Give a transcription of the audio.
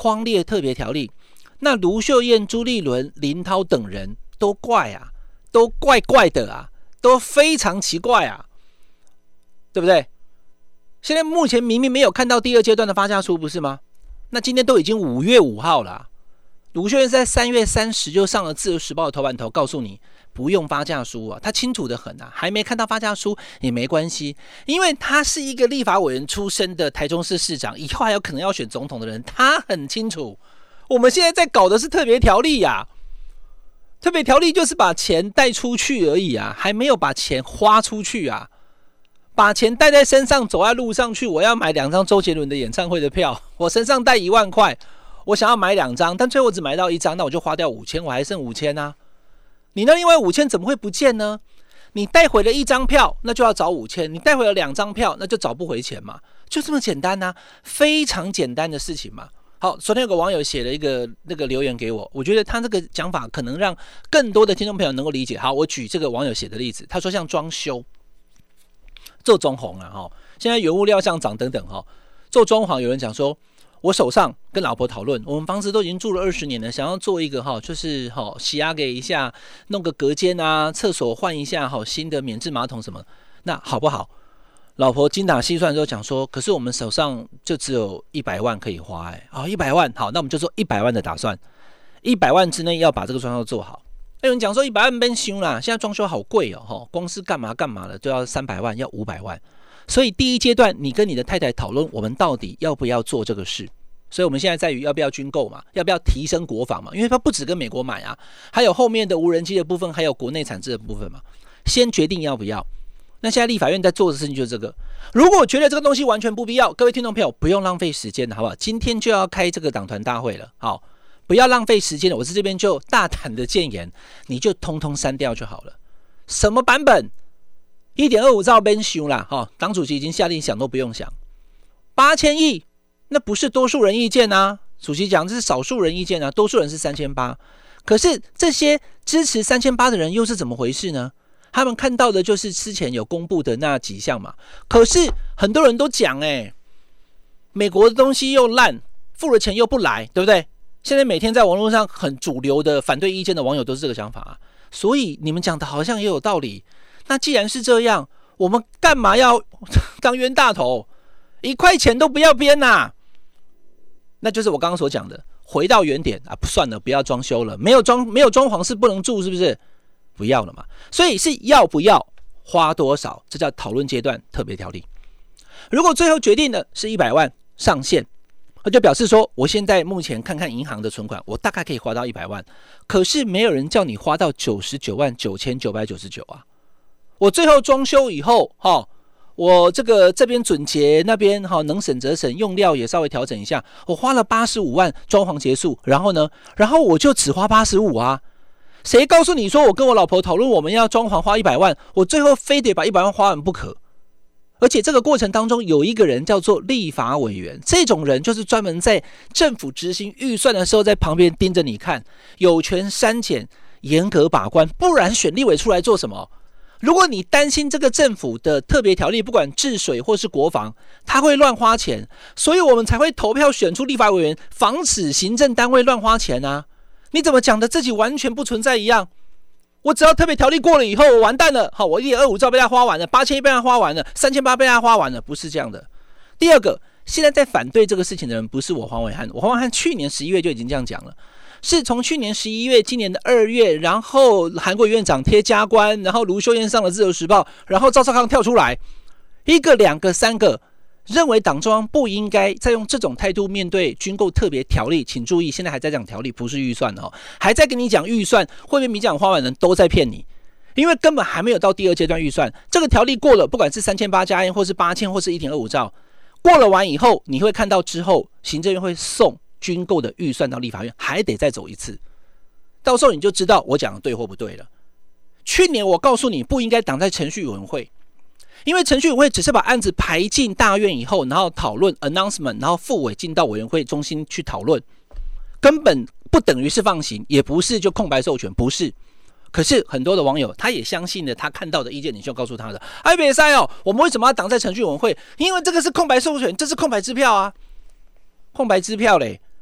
匡列特别条例，那卢秀燕、朱立伦、林涛等人都怪啊，都怪怪的啊，都非常奇怪啊，对不对？现在目前明明没有看到第二阶段的发价书，不是吗？那今天都已经5月5号了啊，卢秀燕在3月30就上了自由时报的头版头，告诉你不用发价书啊，他清楚得很啊，还没看到发价书也没关系，因为他是一个立法委员出身的台中市市长，以后还有可能要选总统的人，他很清楚。我们现在在搞的是特别条例啊，特别条例就是把钱带出去而已啊，还没有把钱花出去啊。把钱带在身上，走在路上去，我要买2张周杰伦的演唱会的票，我身上带1万块，我想要买2张，但最后我只买到1张，那我就花掉5000，我还剩5000啊。你那另外5000怎么会不见呢？你带回了1张票，那就要找5000；你带回了2张票，那就找不回钱嘛，就这么简单啊，非常简单的事情嘛。好，昨天有个网友写了一个留言给我，我觉得他这个讲法可能让更多的听众朋友能够理解。好，我举这个网友写的例子，他说像装修。做装潢啊，现在原物料上涨等等哈，做装潢有人讲说，我手上跟老婆讨论，我们房子都已经住了20年了，想要做一个就是洗压给一下，弄个隔间啊，厕所换一下新的免治马桶什么，那好不好？老婆精打细算之后讲说，可是我们手上就只有100万可以花100万好，那我们就做100万的打算，100万之内要把这个装修做好。有人讲说100万变凶啦，现在装修好贵哦，光是干嘛的都要300万，要500万。所以第一阶段，你跟你的太太讨论，我们到底要不要做这个事？所以我们现在在于要不要军购嘛，要不要提升国防嘛？因为它不只跟美国买啊，还有后面的无人机的部分，还有国内产制的部分嘛。先决定要不要。那现在立法院在做的事情就是这个。如果觉得这个东西完全不必要，各位听众朋友不用浪费时间了，好不好？今天就要开这个党团大会了，好。不要浪费时间了，我在这边就大胆的建言，你就通通删掉就好了。什么版本 1.25 兆变修啦，党主席已经下令想都不用想。8000亿，那不是多数人意见啊，主席讲这是少数人意见啊，多数人是3800。可是这些支持3800的人又是怎么回事呢？他们看到的就是之前有公布的那几项嘛。可是很多人都讲美国的东西又烂，付了钱又不来，对不对？现在每天在网络上很主流的反对意见的网友都是这个想法啊，所以你们讲的好像也有道理。那既然是这样，我们干嘛要当冤大头？1块钱都不要编啊！那就是我刚刚所讲的，回到原点啊，算了，不要装修了，没有装潢是不能住，是不是？不要了嘛。所以是要不要花多少，这叫讨论阶段特别条例。如果最后决定的是100万上限。就表示说，我现在目前看看银行的存款，我大概可以花到100万，可是没有人叫你花到99万9999啊！我最后装修以后，我这边准结，那边能省则省，用料也稍微调整一下，我花了85万装潢结束，然后我就只花85啊！谁告诉你说我跟我老婆讨论我们要装潢花100万，我最后非得把100万花完不可？而且这个过程当中有一个人叫做立法委员，这种人就是专门在政府执行预算的时候在旁边盯着你看，有权删减，严格把关，不然选立委出来做什么？如果你担心这个政府的特别条例不管治水或是国防他会乱花钱，所以我们才会投票选出立法委员，防止行政单位乱花钱啊！你怎么讲的自己完全不存在一样？我只要特别条例过了以后，我完蛋了。好，我1.25兆被他花完了，8000亿被他花完了，3800被他花完了，不是这样的。第二个，现在在反对这个事情的人不是我黄伟汉，我黄伟汉去年11月就已经这样讲了，是从去年11月、今年的2月，然后韩国院长贴加官，然后卢秀燕上了自由时报，然后赵少康跳出来，1个、2个、3个。认为党中央不应该再用这种态度面对军购特别条例，请注意，现在还在讲条例，不是预算哦，还在跟你讲预算，会被民进党花完人都在骗你，因为根本还没有到第2阶段预算，这个条例过了，不管是3800加1或是8000或是 1.25 兆，过了完以后，你会看到之后行政院会送军购的预算到立法院，还得再走一次，到时候你就知道我讲的对或不对了。去年我告诉你不应该挡在程序委员会。因为程序委员会只是把案子排进大院以后，然后讨论 announcement， 然后复委进到委员会中心去讨论，根本不等于是放行，也不是就空白授权，不是。可是很多的网友他也相信了他看到的意见领袖告诉他的，别塞哦，我们为什么要挡在程序委员会？因为这个是空白授权，这是空白支票啊，空白支票嘞，